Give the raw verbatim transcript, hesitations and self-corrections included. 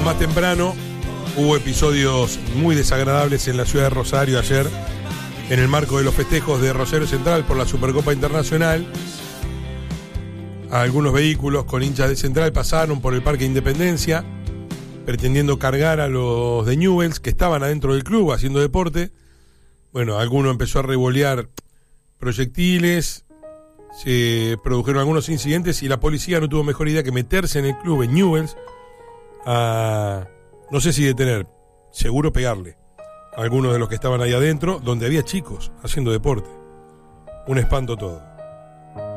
más temprano, hubo episodios muy desagradables en la ciudad de Rosario ayer, en el marco de los festejos de Rosario Central por la Supercopa Internacional. Algunos vehículos con hinchas de Central pasaron por el Parque Independencia, pretendiendo cargar a los de Newell's, que estaban adentro del club haciendo deporte. Bueno, alguno empezó a revolear proyectiles, se produjeron algunos incidentes y la policía no tuvo mejor idea que meterse en el club, en Newell's, a, no sé si detener, seguro pegarle a algunos de los que estaban ahí adentro, donde había chicos haciendo deporte. Un espanto todo.